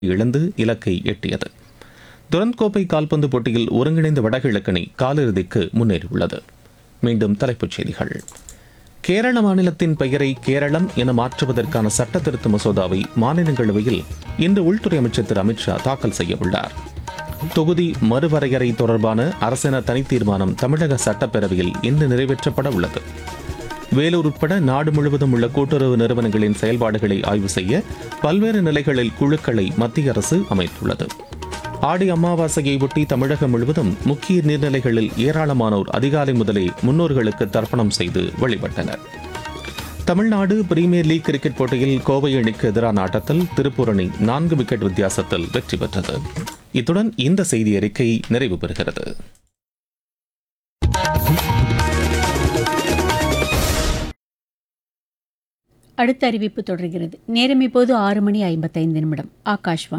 இழந்து இலக்கை எட்டியது. துரந்த் கோப்பை கால்பந்து போட்டியில் ஒருங்கிணைந்த வடகிழக்கு அணி காலிறுதிக்கு முன்னேறியுள்ளது. மீண்டும் தலைப்புச் செய்திகள். கேரள மாநிலத்தின் பெயரை கேரளம் என மாற்றுவதற்கான சட்ட திருத்த மசோதாவை மாநிலங்களவையில் இன்று உள்துறை அமைச்சர் திரு அமித்ஷா தாக்கல் செய்ய உள்ளார். தொகுதி மறுவரையறை தொடர்பான அரசின தனித்தீர்மானம் தமிழக சட்டப்பேரவையில் இன்று நிறைவேற்றப்பட உள்ளது. வேலூர் உட்பட நாடு முழுவதும் உள்ள கூட்டுறவு நிறுவனங்களின் செயல்பாடுகளை ஆய்வு செய்ய பல்வேறு நிலைகளில் குழுக்களை மத்திய அரசு அமைத்துள்ளது. ஆடி அமாவாசையை ஒட்டி தமிழகம் முழுவதும் முக்கிய நீர்நிலைகளில் ஏராளமானோர் அதிகாலை முதலே முன்னோர்களுக்கு தர்ப்பணம் செய்து வழிபட்டனர். தமிழ்நாடு பிரீமியர் லீக் கிரிக்கெட் போட்டியில் கோவை அணிக்கு எதிரான ஆட்டத்தில் திருப்பூர் அணி 4 விக்கெட் வித்தியாசத்தில் வெற்றி பெற்றது. இத்துடன் இந்த செய்தி அறிக்கை நிறைவு பெறுகிறது. அடுத்த அறிவிப்பு தொடர்கிறது. நேரம் இப்போது 6:55 ஆகாஷ்வாணி.